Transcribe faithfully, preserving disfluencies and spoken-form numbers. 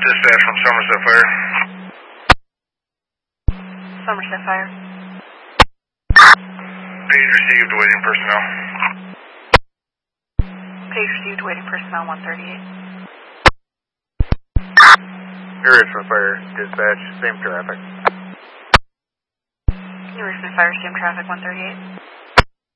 Dispatch from Somerset Fire. Somerset Fire. Page received, waiting personnel. Page received, waiting personnel one thirty-eight. New Richmond Fire, dispatch, same traffic. New Richmond Fire, same traffic one thirty-eight.